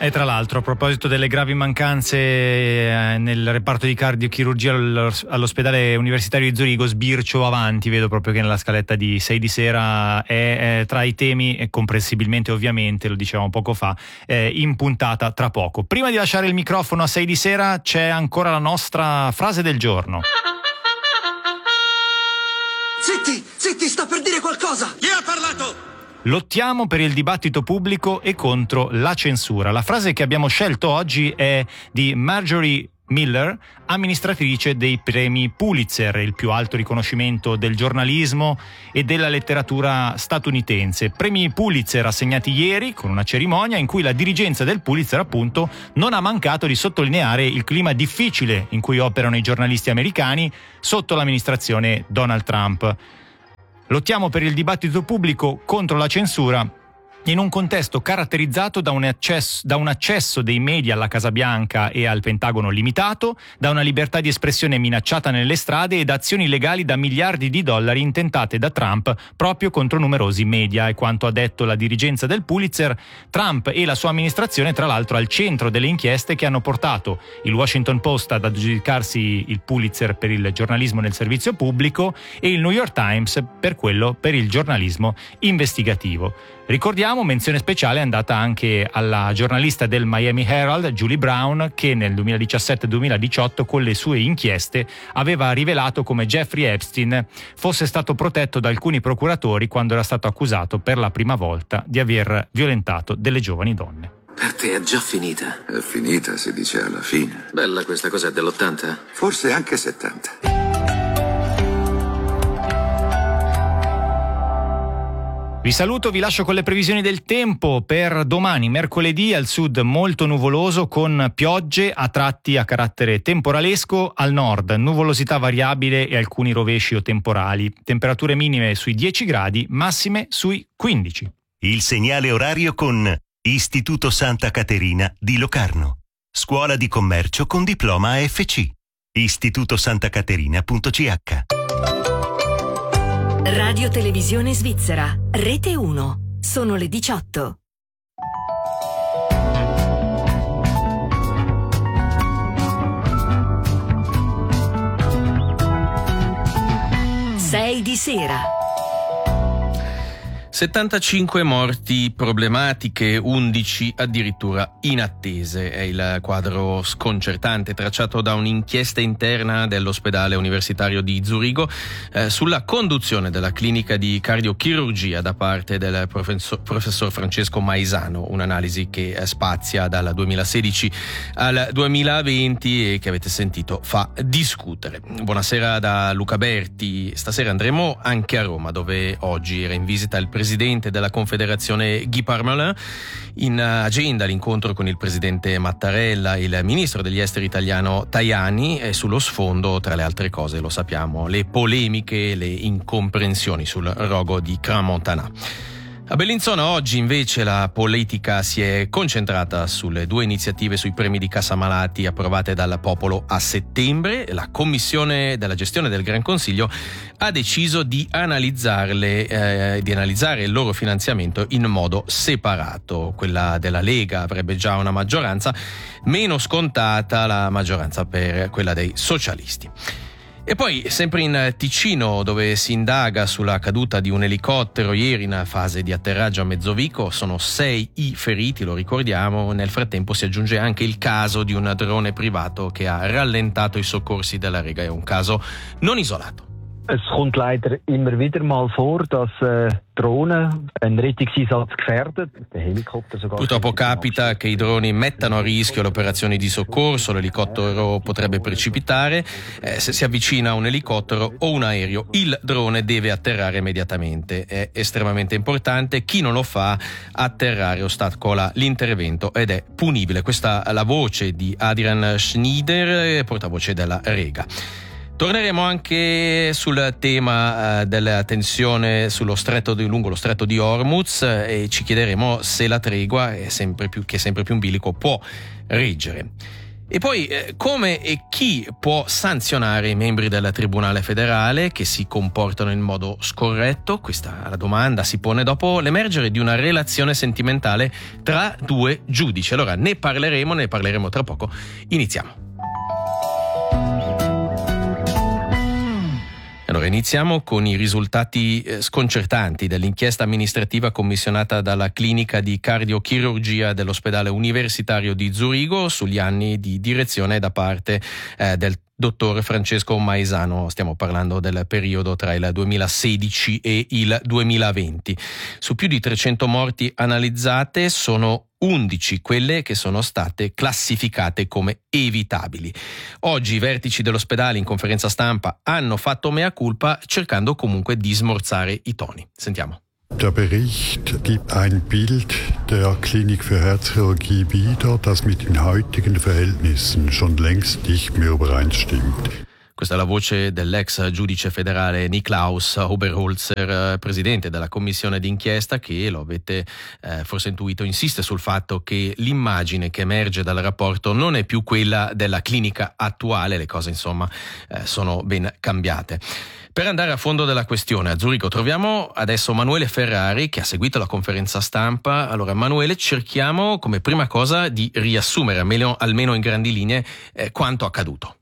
E tra l'altro, a proposito delle gravi mancanze nel reparto di cardiochirurgia all'ospedale universitario di Zurigo, sbircio avanti, vedo proprio che nella scaletta di 6 di sera è tra i temi, e comprensibilmente ovviamente, lo dicevamo poco fa, in puntata tra poco. Prima di lasciare il microfono a 6 di sera c'è ancora la nostra frase del giorno. Zitti, sta per dire qualcosa! Chi ha parlato? Lottiamo per il dibattito pubblico e contro la censura. La frase che abbiamo scelto oggi è di Marjorie Miller, amministratrice dei premi Pulitzer, il più alto riconoscimento del giornalismo e della letteratura statunitense. Premi Pulitzer assegnati ieri con una cerimonia in cui la dirigenza del Pulitzer, appunto, non ha mancato di sottolineare il clima difficile in cui operano i giornalisti americani sotto l'amministrazione Donald Trump. Lottiamo per il dibattito pubblico contro la censura in un contesto caratterizzato da un accesso dei media alla Casa Bianca e al Pentagono limitato, da una libertà di espressione minacciata nelle strade e da azioni legali da miliardi di dollari intentate da Trump proprio contro numerosi media. E quanto ha detto la dirigenza del Pulitzer, Trump e la sua amministrazione tra l'altro al centro delle inchieste che hanno portato il Washington Post ad aggiudicarsi il Pulitzer per il giornalismo nel servizio pubblico e il New York Times per quello per il giornalismo investigativo. Ricordiamo, menzione speciale è andata anche alla giornalista del Miami Herald, Julie Brown, che nel 2017-2018 con le sue inchieste aveva rivelato come Jeffrey Epstein fosse stato protetto da alcuni procuratori quando era stato accusato per la prima volta di aver violentato delle giovani donne. Per te è già finita. È finita, si dice alla fine. Bella questa cosa, è dell'80? Forse anche 70. Vi saluto, vi lascio con le previsioni del tempo per domani, mercoledì, al sud molto nuvoloso con piogge a tratti a carattere temporalesco, al nord nuvolosità variabile e alcuni rovesci o temporali, temperature minime sui 10 gradi, massime sui 15. Il segnale orario con Istituto Santa Caterina di Locarno, scuola di commercio con diploma AFC, istitutosantacaterina.ch. Radio Televisione Svizzera, Rete 1, sono le 18. Sei di sera. 75 morti problematiche, 11 addirittura inattese. È il quadro sconcertante tracciato da un'inchiesta interna dell'ospedale universitario di Zurigo sulla conduzione della clinica di cardiochirurgia da parte del professor Francesco Maisano, un'analisi che spazia dal 2016 al 2020 e che avete sentito fa discutere. Buonasera da Luca Berti. Stasera andremo anche a Roma, dove oggi era in visita il presidente della Confederazione Guy Parmelin. In agenda l'incontro con il presidente Mattarella, il ministro degli esteri italiano Tajani, e sullo sfondo, tra le altre cose, lo sappiamo, le polemiche, le incomprensioni sul rogo di Crans-Montana. A Bellinzona oggi invece la politica si è concentrata sulle due iniziative sui premi di Cassa Malati approvate dal popolo a settembre. La Commissione della gestione del Gran Consiglio ha deciso di analizzare il loro finanziamento in modo separato. Quella della Lega avrebbe già una maggioranza, meno scontata la maggioranza per quella dei socialisti. E poi, sempre in Ticino, dove si indaga sulla caduta di un elicottero ieri in fase di atterraggio a Mezzovico, sono 6 i feriti, lo ricordiamo. Nel frattempo si aggiunge anche il caso di un drone privato che ha rallentato i soccorsi della Lega. È un caso non isolato. Es kommt leider immer wieder mal vor, dass Drohnen einen Rettungseinsatz gefährden. Der Helikopter sogar. Purtroppo capita che i droni mettano a rischio le operazioni di soccorso, l'elicottero potrebbe precipitare. Se si avvicina a un elicottero o un aereo, il drone deve atterrare immediatamente. È estremamente importante. Chi non lo fa, atterrare ostacola l'intervento ed è punibile. Questa è la voce di Adrian Schneider, portavoce della Lega. Torneremo anche sul tema della tensione lungo lo stretto di Hormuz e ci chiederemo se la tregua che è sempre più in bilico può reggere. E poi come e chi può sanzionare i membri del Tribunale federale che si comportano in modo scorretto? Questa la domanda si pone dopo l'emergere di una relazione sentimentale tra due giudici. Allora ne parleremo tra poco. Iniziamo. Allora, iniziamo con i risultati sconcertanti dell'inchiesta amministrativa commissionata dalla clinica di cardiochirurgia dell'ospedale universitario di Zurigo sugli anni di direzione da parte del dottor Francesco Maisano. Stiamo parlando del periodo tra il 2016 e il 2020. Su più di 300 morti analizzate sono 11 quelle che sono state classificate come evitabili. Oggi i vertici dell'ospedale in conferenza stampa hanno fatto mea culpa cercando comunque di smorzare i toni. Sentiamo. Der Bericht gibt ein Bild der Klinik für Herzchirurgie wieder, das mit den heutigen Verhältnissen schon längst nicht mehr übereinstimmt. Questa è la voce dell'ex giudice federale Niklaus Oberholzer, presidente della commissione d'inchiesta, che, lo avete forse intuito, insiste sul fatto che l'immagine che emerge dal rapporto non è più quella della clinica attuale, le cose insomma sono ben cambiate. Per andare a fondo della questione, a Zurigo troviamo adesso Manuele Ferrari, che ha seguito la conferenza stampa. Allora Manuele, cerchiamo come prima cosa di riassumere almeno in grandi linee quanto accaduto.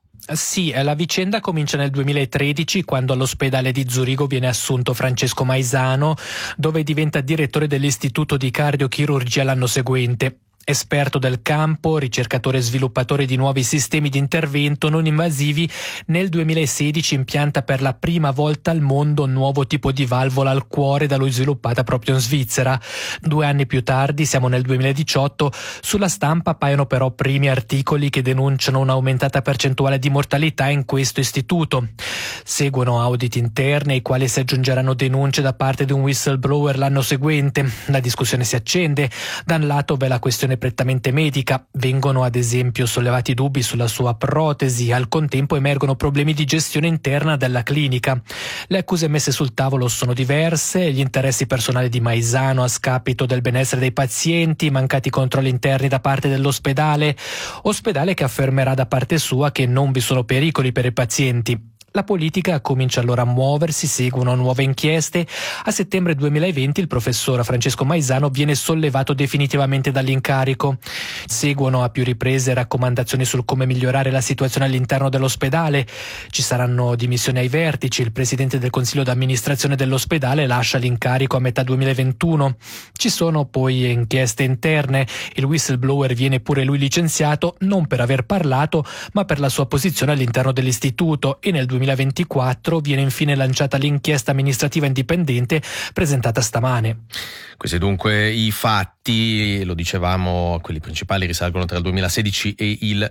Sì, la vicenda comincia nel 2013, quando all'ospedale di Zurigo viene assunto Francesco Maisano, dove diventa direttore dell'istituto di cardiochirurgia l'anno seguente. Esperto del campo, ricercatore e sviluppatore di nuovi sistemi di intervento non invasivi, nel 2016 impianta per la prima volta al mondo un nuovo tipo di valvola al cuore da lui sviluppata proprio in Svizzera. 2 anni più tardi, siamo nel 2018, sulla stampa appaiono però primi articoli che denunciano un'aumentata percentuale di mortalità in questo istituto. Seguono audit interne ai quali si aggiungeranno denunce da parte di un whistleblower l'anno seguente. La discussione si accende. Da un lato v'è la questione prettamente medica, vengono ad esempio sollevati dubbi sulla sua protesi, al contempo emergono problemi di gestione interna della clinica. Le accuse messe sul tavolo sono diverse, gli interessi personali di Maisano a scapito del benessere dei pazienti, mancati controlli interni da parte dell'ospedale che affermerà da parte sua che non vi sono pericoli per i pazienti. La politica comincia allora a muoversi, seguono nuove inchieste. A settembre 2020 il professor Francesco Maisano viene sollevato definitivamente dall'incarico. Seguono a più riprese raccomandazioni sul come migliorare la situazione all'interno dell'ospedale. Ci saranno dimissioni ai vertici, il presidente del consiglio d'amministrazione dell'ospedale lascia l'incarico a metà 2021. Ci sono poi inchieste interne, il whistleblower viene pure lui licenziato, non per aver parlato, ma per la sua posizione all'interno dell'istituto, e nel 2024 viene infine lanciata l'inchiesta amministrativa indipendente presentata stamane. Questi dunque i fatti, lo dicevamo, quelli principali risalgono tra il 2016 e il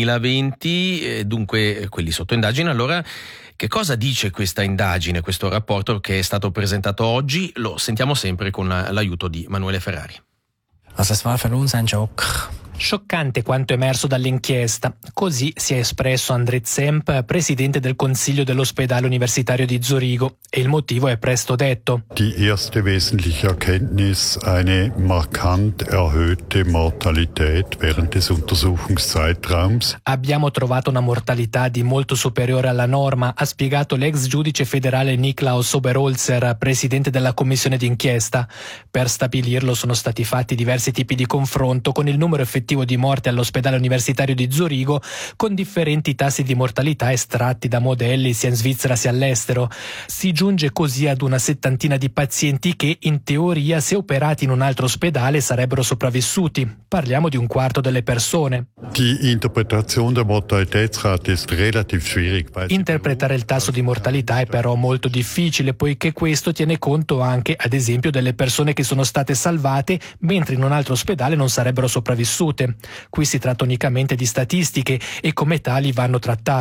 2020, dunque quelli sotto indagine. Allora, che cosa dice questa indagine, questo rapporto che è stato presentato oggi? Lo sentiamo sempre con l'aiuto di Manuele Ferrari. Also es war für uns ein Schock. Scioccante quanto emerso dall'inchiesta. Così si è espresso André Zemp, presidente del Consiglio dell'ospedale universitario di Zurigo, e il motivo è presto detto. Die erste wesentliche Erkenntnis, eine markant erhöhte Mortalität während des Untersuchungszeitraums. Abbiamo trovato una mortalità di molto superiore alla norma, ha spiegato l'ex giudice federale Niklaus Oberholzer, presidente della commissione d'inchiesta. Per stabilirlo sono stati fatti diversi tipi di confronto con il numero effettivo di morte all'ospedale universitario di Zurigo, con differenti tassi di mortalità estratti da modelli sia in Svizzera sia all'estero. Si giunge così ad una 70 di pazienti che, in teoria, se operati in un altro ospedale sarebbero sopravvissuti. Parliamo di un quarto delle persone. Interpretare il tasso di mortalità è però molto difficile, poiché questo tiene conto anche, ad esempio, delle persone che sono state salvate mentre in un altro ospedale non sarebbero sopravvissute. Qui si tratta unicamente di statistiche e come tali vanno trattate.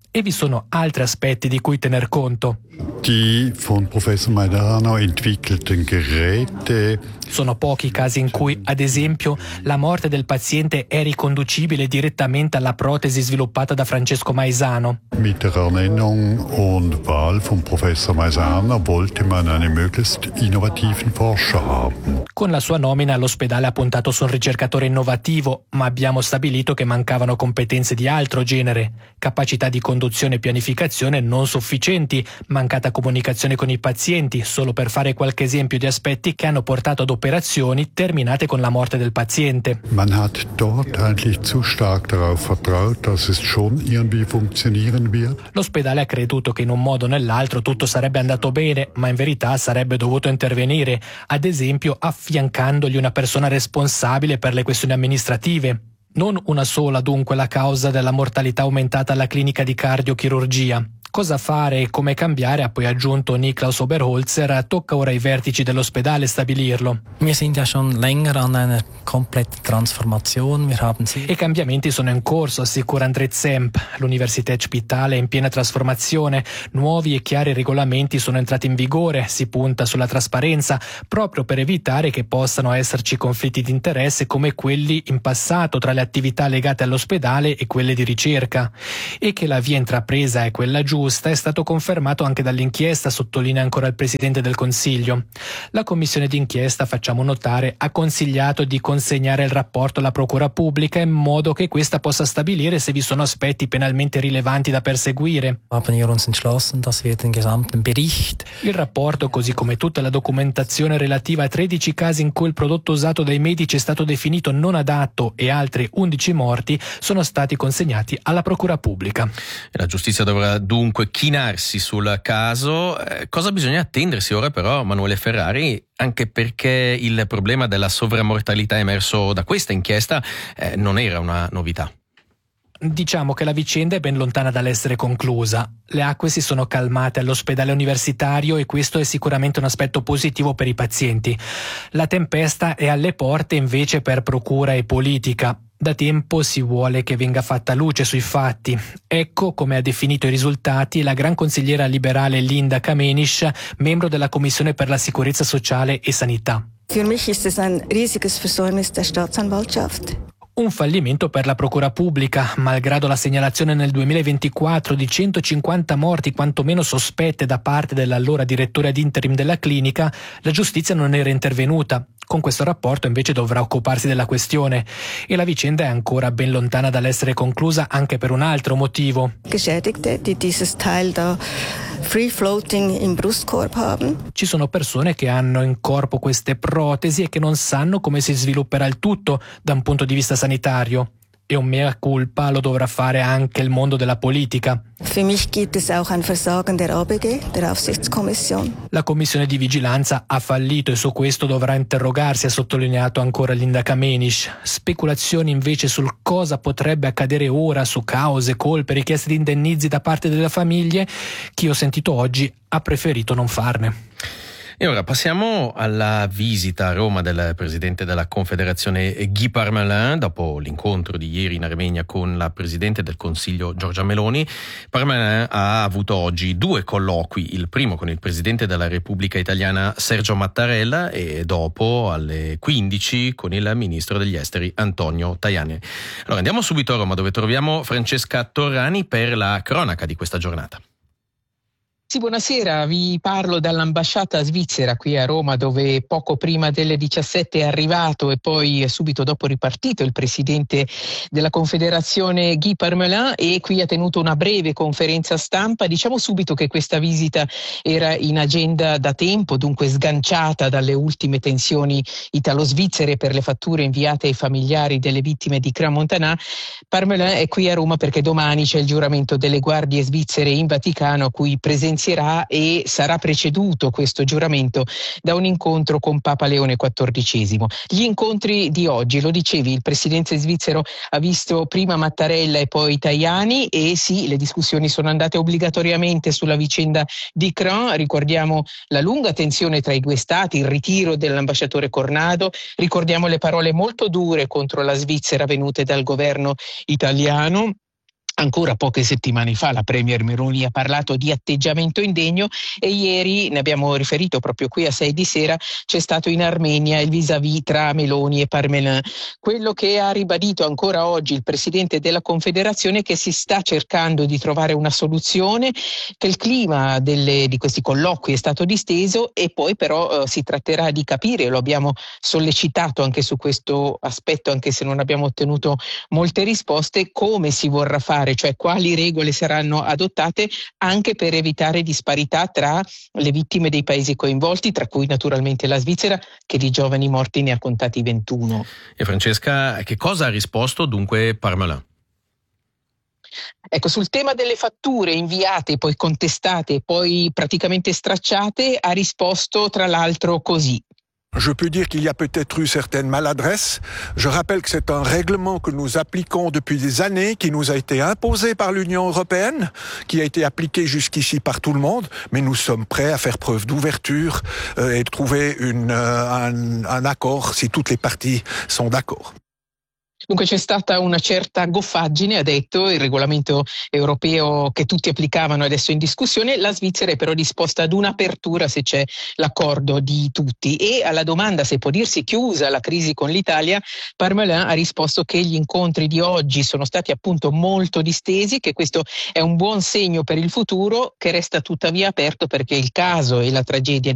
E vi sono altri aspetti di cui tener conto. Die von Professor Medrano entwickelten Geräte. Sono pochi i casi in cui, ad esempio, la morte del paziente è riconducibile direttamente alla protesi sviluppata da Francesco Maisano. Mit der Ernennung und Wahl von Professor Maisano wollte man einen möglichst innovativen Forscher haben. Con la sua nomina l'ospedale ha puntato su un ricercatore innovativo, ma abbiamo stabilito che mancavano competenze di altro genere, capacità di conduzione e pianificazione non sufficienti, mancata comunicazione con i pazienti, solo per fare qualche esempio di aspetti che hanno portato ad operazioni terminate con la morte del paziente. Man hat dort eigentlich zu stark darauf vertraut, dass es schon irgendwie funktionieren wird. L'ospedale ha creduto che in un modo o nell'altro tutto sarebbe andato bene, ma in verità sarebbe dovuto intervenire, ad esempio affiancandogli una persona responsabile per le questioni amministrative. Non una sola dunque la causa della mortalità aumentata alla clinica di cardiochirurgia. Cosa fare e come cambiare, ha poi aggiunto Niklaus Oberholzer, tocca ora ai vertici dell'ospedale stabilirlo. Wir sind ja schon länger an einer kompletten Transformation. Wir haben I cambiamenti sono in corso, assicura André Zemp. L'Università Spitale è in piena trasformazione, nuovi e chiari regolamenti sono entrati in vigore, si punta sulla trasparenza, proprio per evitare che possano esserci conflitti di interesse come quelli in passato tra le attività legate all'ospedale e quelle di ricerca. E che la via intrapresa è quella giusta è stato confermato anche dall'inchiesta, sottolinea ancora il Presidente del Consiglio. La commissione d'inchiesta, facciamo notare, ha consigliato di consegnare il rapporto alla Procura Pubblica in modo che questa possa stabilire se vi sono aspetti penalmente rilevanti da perseguire. Il rapporto, così come tutta la documentazione relativa a 13 casi in cui il prodotto usato dai medici è stato definito non adatto e altri 11 morti, sono stati consegnati alla Procura Pubblica. La giustizia dovrà dunque chinarsi sul caso. Cosa bisogna attendersi ora però, Manuele Ferrari, anche perché il problema della sovramortalità emerso da questa inchiesta non era una novità? Diciamo che la vicenda è ben lontana dall'essere conclusa. Le acque si sono calmate all'ospedale universitario e questo è sicuramente un aspetto positivo per i pazienti. La tempesta è alle porte invece per procura e politica. Da tempo si vuole che venga fatta luce sui fatti. Ecco come ha definito i risultati la gran consigliera liberale Linda Kamenisch, membro della Commissione per la Sicurezza Sociale e Sanità. Für mich ist es ein riesiges Versäumnis der Staatsanwaltschaft. Un fallimento per la Procura Pubblica, malgrado la segnalazione nel 2024 di 150 morti quantomeno sospette da parte dell'allora direttore ad interim della clinica, la giustizia non era intervenuta. Con questo rapporto invece dovrà occuparsi della questione e la vicenda è ancora ben lontana dall'essere conclusa anche per un altro motivo. Geschädigte, die dieses Teil da free floating im Brustkorb haben. Ci sono persone che hanno in corpo queste protesi e che non sanno come si svilupperà il tutto da un punto di vista sanitario. E un mea culpa lo dovrà fare anche il mondo della politica. Für mich gibt es auch ein Versagen der ABG, der Aufsichtskommission. La commissione di vigilanza ha fallito e su questo dovrà interrogarsi, ha sottolineato ancora Linda Kamenisch. Speculazioni invece sul cosa potrebbe accadere ora su cause, colpe, richieste di indennizi da parte delle famiglie, chi ho sentito oggi ha preferito non farne. E ora passiamo alla visita a Roma del presidente della Confederazione Guy Parmelin. Dopo l'incontro di ieri in Armenia con la presidente del Consiglio Giorgia Meloni, Parmelin ha avuto oggi 2 colloqui, il primo con il presidente della Repubblica Italiana Sergio Mattarella e dopo alle 15 con il ministro degli esteri Antonio Tajani. Allora andiamo subito a Roma dove troviamo Francesca Torrani per la cronaca di questa giornata. Sì, buonasera, vi parlo dall'ambasciata svizzera qui a Roma dove poco prima delle 17 è arrivato e poi subito dopo ripartito il presidente della Confederazione Guy Parmelin e qui ha tenuto una breve conferenza stampa. Diciamo subito che questa visita era in agenda da tempo, dunque sganciata dalle ultime tensioni italo-svizzere per le fatture inviate ai familiari delle vittime di Crans-Montana. Parmelin è qui a Roma perché domani c'è il giuramento delle guardie svizzere in Vaticano a cui presenzierà e sarà preceduto questo giuramento da un incontro con Papa Leone XIV. Gli incontri di oggi, lo dicevi, il presidente svizzero ha visto prima Mattarella e poi Tajani e sì, le discussioni sono andate obbligatoriamente sulla vicenda di Crans. Ricordiamo la lunga tensione tra i due stati, il ritiro dell'ambasciatore Cornado, ricordiamo le parole molto dure contro la Svizzera venute dal governo italiano. Ancora poche settimane fa la Premier Meloni ha parlato di atteggiamento indegno e ieri, ne abbiamo riferito proprio qui a 6 di sera, c'è stato in Armenia il vis-à-vis tra Meloni e Parmelin. Quello che ha ribadito ancora oggi il Presidente della Confederazione è che si sta cercando di trovare una soluzione, che il clima di questi colloqui è stato disteso e poi però si tratterà di capire, lo abbiamo sollecitato anche su questo aspetto, anche se non abbiamo ottenuto molte risposte, come si vorrà fare, cioè quali regole saranno adottate anche per evitare disparità tra le vittime dei paesi coinvolti, tra cui naturalmente la Svizzera, che di giovani morti ne ha contati 21. E Francesca, che cosa ha risposto dunque Parmelin? Ecco, sul tema delle fatture inviate, poi contestate e poi praticamente stracciate, ha risposto tra l'altro così. Je peux dire qu'il y a peut-être eu certaines maladresses. Je rappelle que c'est un règlement que nous appliquons depuis des années, qui nous a été imposé par l'Union européenne, qui a été appliqué jusqu'ici par tout le monde, mais nous sommes prêts à faire preuve d'ouverture et de trouver un accord si toutes les parties sont d'accord. Dunque c'è stata una certa goffaggine, ha detto, il regolamento europeo che tutti applicavano adesso in discussione, la Svizzera è però disposta ad un'apertura se c'è l'accordo di tutti. E alla domanda se può dirsi chiusa la crisi con l'Italia, Parmelin ha risposto che gli incontri di oggi sono stati appunto molto distesi, che questo è un buon segno per il futuro, che resta tuttavia aperto perché il caso e la tragedia